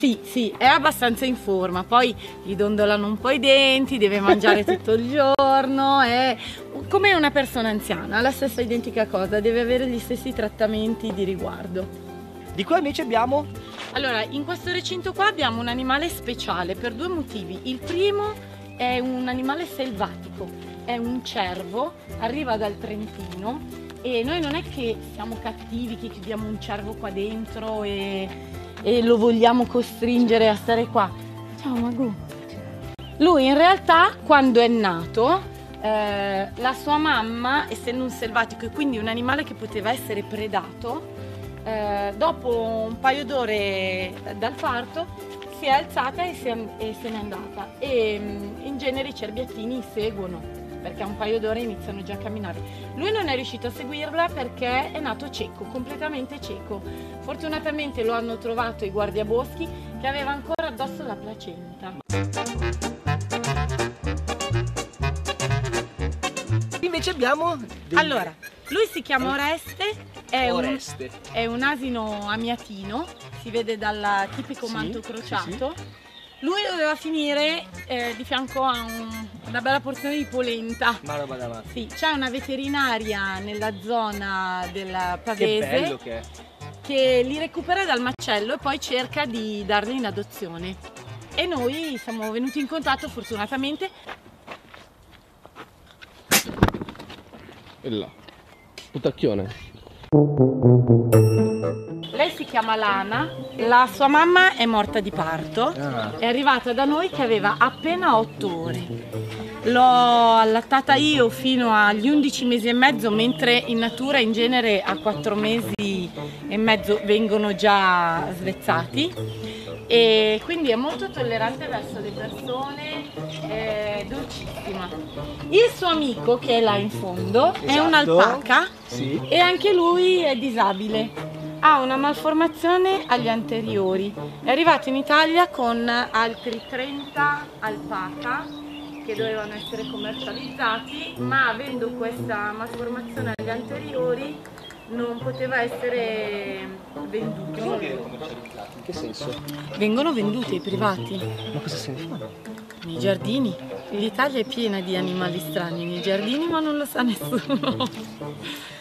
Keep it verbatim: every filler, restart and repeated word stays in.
Sì, sì, è abbastanza in forma, poi gli dondolano un po' i denti, deve mangiare tutto il giorno, è come una persona anziana, la stessa identica cosa, deve avere gli stessi trattamenti di riguardo. Di qua invece abbiamo? Allora, in questo recinto qua abbiamo un animale speciale per due motivi. Il primo è un animale selvatico, è un cervo, arriva dal Trentino e noi non è che siamo cattivi, che chiudiamo un cervo qua dentro e... e lo vogliamo costringere a stare qua. Ciao Magù. Lui in realtà quando è nato eh, la sua mamma, essendo un selvatico e quindi un animale che poteva essere predato, eh, dopo un paio d'ore dal parto si è alzata e, si è, e se n'è andata e in genere i cerbiattini seguono perché a un paio d'ore iniziano già a camminare. Lui non è riuscito a seguirla perché è nato cieco, completamente cieco. Fortunatamente lo hanno trovato i guardiaboschi che aveva ancora addosso la placenta. Invece abbiamo... Dei... Allora, lui si chiama Oreste, è, Oreste. Un, è un asino amiatino, si vede dal tipico Sì, manto crociato. sì, sì. Lui doveva finire eh, di fianco a un, una bella porzione di polenta. Ma roba davanti. Sì, c'è una veterinaria nella zona del Pavese Che bello che è. che li recupera dal macello e poi cerca di darli in adozione. E noi siamo venuti in contatto fortunatamente. E là, putacchione. Lei si chiama Lana, la sua mamma è morta di parto, Ah. è arrivata da noi che aveva appena otto ore. L'ho allattata io fino agli undici mesi e mezzo, mentre in natura in genere a quattro mesi e mezzo vengono già svezzati. E quindi è molto tollerante verso le persone, è dolcissima. Il suo amico che è là in fondo è Esatto. un'alpaca Sì. e anche lui è disabile. Ha una malformazione agli anteriori. È arrivato in Italia con altri trenta alpaca che dovevano essere commercializzati, ma avendo questa malformazione agli anteriori non poteva essere venduto. Commercializzati? In che senso? Vengono venduti ai privati, Ma cosa se ne fanno? nei giardini. L'Italia è piena di animali strani nei giardini, ma non lo sa nessuno.